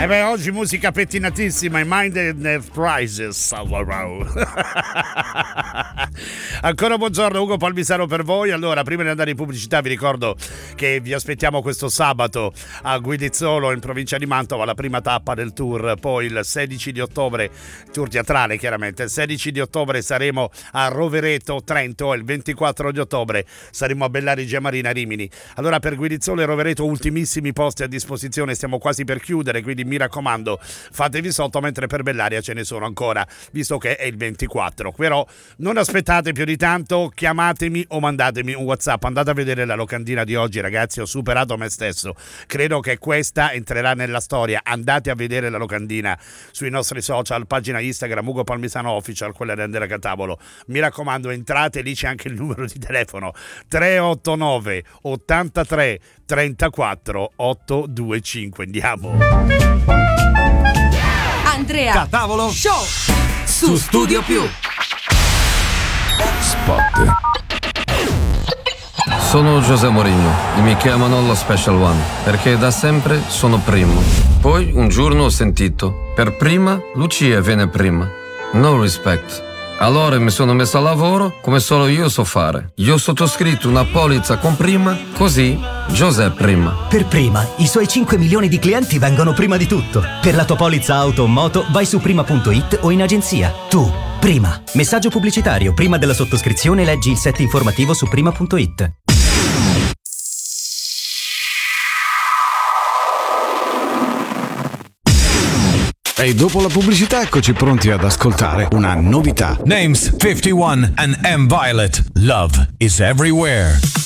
beh, oggi musica pettinatissima, i Minded Prizes. Ancora buongiorno, Ugo Palmisano per voi. Allora, prima di andare in pubblicità vi ricordo che vi aspettiamo questo sabato a Guidizzolo in provincia di Mantova, la prima tappa del tour. Poi il 16 di ottobre, tour teatrale chiaramente, il 16 di ottobre saremo a Rovereto, Trento, e il 24 di ottobre saremo a Bellari Giamarina, Rimini. Allora, per Guidizzolo e Rovereto ultimissimi posti a disposizione, stiamo quasi per chiudere, quindi mi raccomando fatevi sotto, mentre per Bellaria ce ne sono ancora, visto che è il 24. Però non aspettate più di tanto, chiamatemi o mandatemi un WhatsApp. Andate a vedere la locandina di oggi, ragazzi, ho superato me stesso, credo che questa entrerà nella storia. Andate a vedere la locandina sui nostri social, pagina Instagram Ugo Palmisano Official, quella di Andrea Catavolo. Mi raccomando, entrate, lì c'è anche il numero di telefono 389 83 34 825. Andiamo. Andrea Catavolo Show su Studio Più. Spot. Sono José Mourinho e mi chiamano lo Special One perché da sempre sono primo. Poi un giorno ho sentito: per prima Lucia viene prima. No respect. Allora mi sono messo a lavoro come solo io so fare. Io ho sottoscritto una polizza con prima, così José prima. Per prima, i suoi 5 milioni di clienti vengono prima di tutto. Per la tua polizza auto o moto vai su prima.it o in agenzia. Tu, prima. Messaggio pubblicitario. Prima della sottoscrizione leggi il set informativo su prima.it. E dopo la pubblicità eccoci pronti ad ascoltare una novità. Names 51 and M. Violet. Love is everywhere.